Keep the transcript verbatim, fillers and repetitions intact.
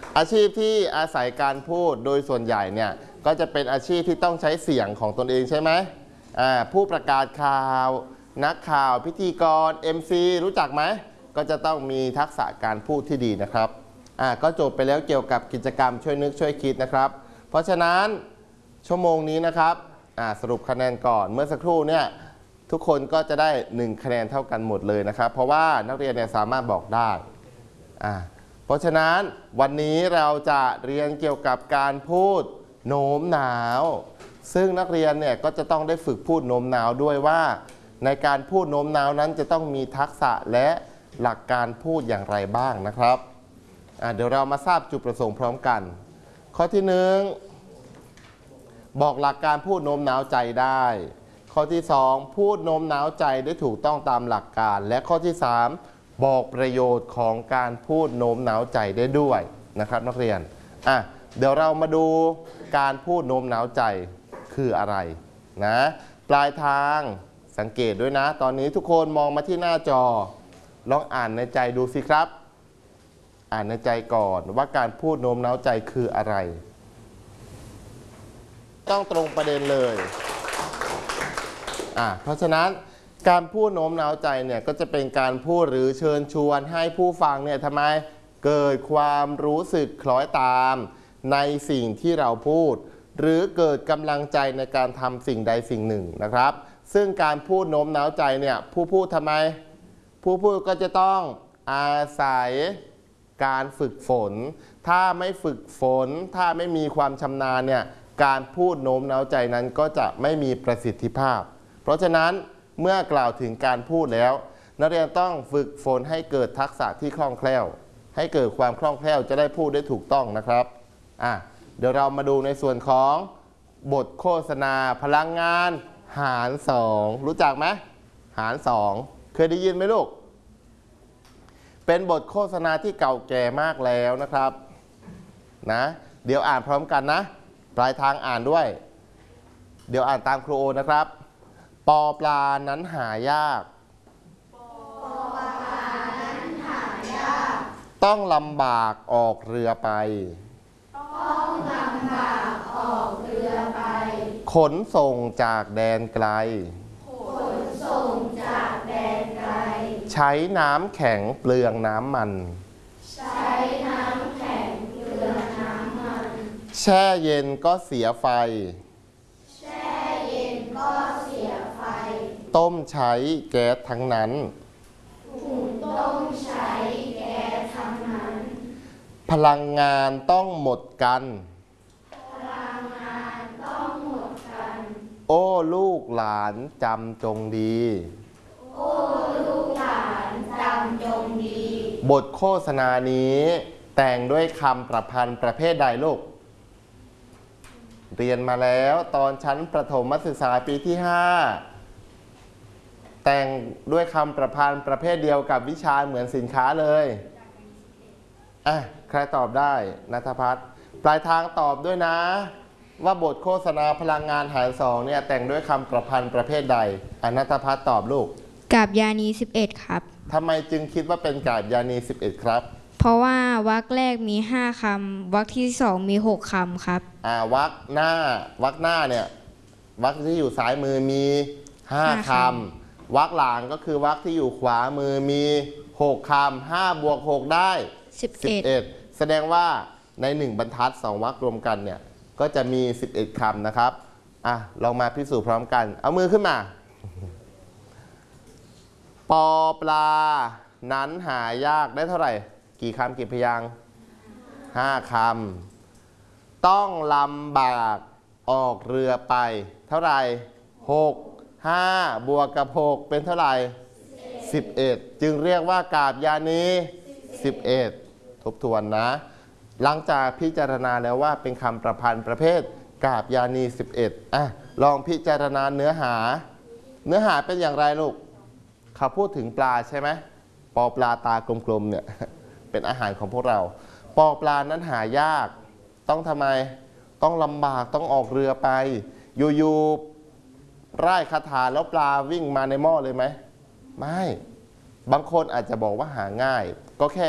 อาชีพที่อาศัยการพูดโดยส่วนใหญ่เนี่ยก็จะเป็นอาชีพที่ต้องใช้เสียงของตนเองใช่ไหมอ่าผู้ประกาศข่าวนักข่าวพิธีกร เอ็ม ซี รู้จักไหมก็จะต้องมีทักษะการพูดที่ดีนะครับอ่าก็จบไปแล้วเกี่ยวกับกิจกรรมช่วยนึกช่วยคิดนะครับเพราะฉะนั้นชั่วโมงนี้นะครับอ่าสรุปคะแนนก่อนเมื่อสักครู่เนี่ยทุกคนก็จะได้หนึ่งคะแนนเท่ากันหมดเลยนะครับเพราะว่านักเรียนเนี่ยสามารถบอกได้อ่าเพราะฉะนั้นวันนี้เราจะเรียนเกี่ยวกับการพูดโน้มน้าวซึ่งนักเรียนเนี่ยก็จะต้องได้ฝึกพูดโน้มน้าวด้วยว่าในการพูดโน้มน้าวนั้นจะต้องมีทักษะและหลักการพูดอย่างไรบ้างนะครับเดี๋ยวเรามาทราบจุดประสงค์พร้อมกันข้อที่หนึ่งบอกหลักการพูดโน้มน้าวใจได้ข้อที่สองพูดโน้มน้าวใจได้ถูกต้องตามหลักการและข้อที่สามบอกประโยชน์ของการพูดโน้มน้าวใจได้ด้วยนะครับนักเรียนอ่ะเดี๋ยวเรามาดูการพูดโน้มน้าวใจคืออะไรนะปลายทางสังเกตด้วยนะตอนนี้ทุกคนมองมาที่หน้าจอลองอ่านในใจดูสิครับอ่านในใจก่อนว่าการพูดโน้มน้าวใจคืออะไรต้องตรงประเด็นเลยอ่ะเพราะฉะนั้นการพูดโน้มน้าวใจเนี่ยก็จะเป็นการพูดหรือเชิญชวนให้ผู้ฟังเนี่ยทำไมเกิดความรู้สึกคล้อยตามในสิ่งที่เราพูดหรือเกิดกำลังใจในการทำสิ่งใดสิ่งหนึ่งนะครับซึ่งการพูดโน้มน้าวใจเนี่ยผู้พูดทำไมผู้พูดก็จะต้องอาศัยการฝึกฝนถ้าไม่ฝึกฝนถ้าไม่มีความชำนาญเนี่ยการพูดโน้มน้าวใจนั้นก็จะไม่มีประสิทธิภาพเพราะฉะนั้นเมื่อกล่าวถึงการพูดแล้วนักเรียนต้องฝึกฝนให้เกิดทักษะที่คล่องแคล่วให้เกิดความคล่องแคล่วจะได้พูดได้ถูกต้องนะครับอ่ะเดี๋ยวเรามาดูในส่วนของบทโฆษณาพลังงานหารสองรู้จักไหมหารสองเคยได้ยินไหมลูกเป็นบทโฆษณาที่เก่าแก่มากแล้วนะครับนะเดี๋ยวอ่านพร้อมกันนะปลายทางอ่านด้วยเดี๋ยวอ่านตามครูโอนะครับปอปลานั้นหายากต้องลำบากออกเรือไปต้องลำบากออกเรือไปขนส่งจากแดนไกลขนส่งจากแดนไกลใช้น้ำแข็งเปลืองน้ำมันใช้น้ำแข็งเปลืองน้ำมันแช่เย็นก็เสียไฟแช่เย็นก็เสียไฟต้มใช้แก๊สทั้งนั้นต้มใช้แก๊สทั้งนั้นพลังงานต้องหมดกันพลังงานต้องหมดกันโอ้ลูกหลานจำจงดีโอ้ลูกหลานจำจงดีบทโฆษณานี้แต่งด้วยคำประพันธ์ประเภทใดลูกเรียนมาแล้วตอนชั้นประถมศึกษาปีที่ห้าแต่งด้วยคำประพันธ์ประเภทเดียวกับวิชาเหมือนสินค้าเลยอ่ะใครตอบได้ณัฐพัฒน์ปลายทางตอบด้วยนะว่าบทโฆษณาพลังงานหารสองเนี่ยแต่งด้วยคำประพันธ์ประเภทใดอณัฐพัฒน์ตอบลูกกาบยานีสิบเอ็ดครับทำไมจึงคิดว่าเป็นกาบยานีสิบเอ็ดครับเพราะว่าวรรคแรกมีห้าคำวรรคที่สองมีหกคำครับอ่าวรรคหน้าวรรคหน้าเนี่ยวรรคที่อยู่ซ้ายมือมีห้าคำวรรคหลังก็คือวรรคที่อยู่ขวามือมีหกคำห้าบวกหกได้สิบเอ็ดแสดงว่าในหนึ่งบรรทัดสองวรรครวมกันเนี่ยก็จะมีสิบเอ็ดคำนะครับอ่ะลองมาพิสูจน์พร้อมกันเอามือขึ้นมาปอปลานั้นหายากได้เท่าไหร่กี่คำกี่พยางค์ห้าคำต้องลำบากออกเรือไปเท่าไหร่หก ห้าบวกกับหกเป็นเท่าไหร่สิบเอ็ดจึงเรียกว่ากาบยานีสิบเอ็ดทบทวนนะหลังจากพิจารณาแล้วว่าเป็นคำประพันธ์ประเภทกาบยานีสิบเอ็ดอ่ะลองพิจารณาเนื้อหาเนื้อหาเป็นอย่างไรลูกเขาพูดถึงปลาใช่ไหมปอปลาตากลมๆเนี่ยเป็นอาหารของพวกเราปอปลานั้นหายากต้องทำไมต้องลำบากต้องออกเรือไปอยู่ๆไร่คาถาแล้วปลาวิ่งมาในหม้อเลยไหมไม่บางคนอาจจะบอกว่าหาง่ายก็แค่